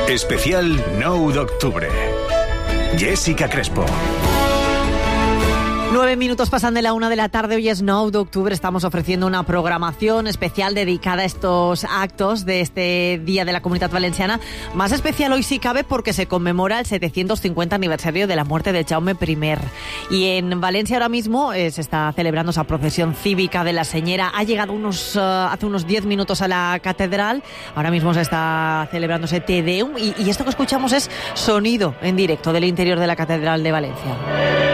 Especial 9 d'octubre. Jessica Crespo. 9 minutos pasan de la 1 de la tarde, hoy es 9 de octubre, estamos ofreciendo una programación especial dedicada a estos actos de este Día de la Comunitat Valenciana. Más especial hoy si cabe porque se conmemora el 750 aniversario de la muerte de Jaume I. Y en Valencia ahora mismo se está celebrando esa procesión cívica de la Señera. Ha llegado hace unos 10 minutos a la catedral, ahora mismo se está celebrando ese Te Deum y esto que escuchamos es sonido en directo del interior de la Catedral de Valencia.